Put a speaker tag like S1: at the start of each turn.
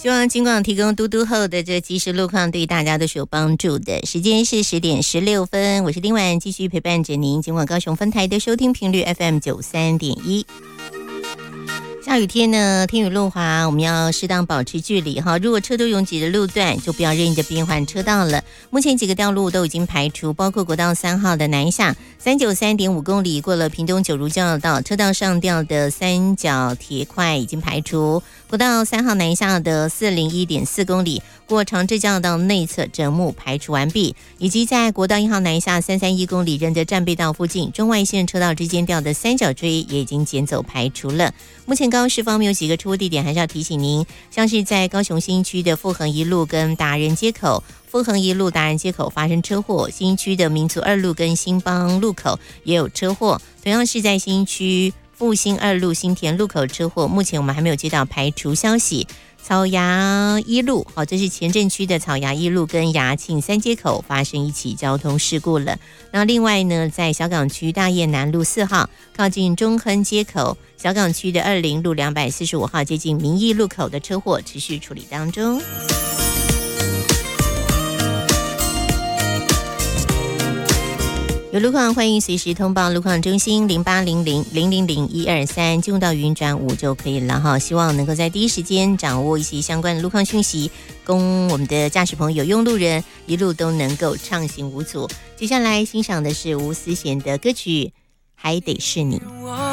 S1: 希望尽管提供嘟嘟后的这即时路况对大家都是有帮助的。时间是10:16，我是丁婉，继续陪伴着您。尽管高雄分台的收听频率 FM 93.1。下雨天呢，天雨路滑，我们要适当保持距离哈。如果车多拥挤的路段，就不要任意的变换车道了。目前几个道路都已经排除，包括国道3号的南下393.5公里，过了屏东九如交流道，车道上吊的三角铁块已经排除。国道3号南下的401.4公里，过长治交流道内侧整木排除完毕，以及在国道1号南下331公里，仁德战备道附近中外线车道之间吊的三角锥也已经减走排除了。目前高市方面有几个出货地点，还是要提醒您，像是在高雄新区的富恒一路跟达人街口，富恒一路达人街口发生车祸，新区的民族二路跟新邦路口也有车祸，同样是在新区复兴二路新田路口车祸，目前我们还没有接到排除消息。草衙一路，这是前镇区的草衙一路跟衙庆三街口发生一起交通事故了。那另外呢，在小港区大业南路4号靠近中亨街口，小港区的20路245号接近民义路口的车祸持续处理当中。有路况欢迎随时通报路况中心0800000123，进入到语音转5就可以了哈。希望能够在第一时间掌握一些相关的路况讯息，供我们的驾驶朋友、用路人一路都能够畅行无阻。接下来欣赏的是吴思贤的歌曲《还得是你》。